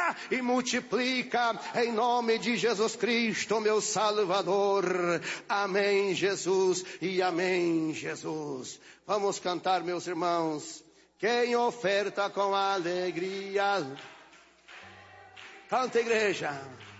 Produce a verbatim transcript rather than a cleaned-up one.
abençoa e multiplica em nome de Jesus Cristo, meu Salvador. Amém, Jesus, e amém, Jesus. Vamos cantar, meus irmãos. Quem oferta com alegria, canta, igreja.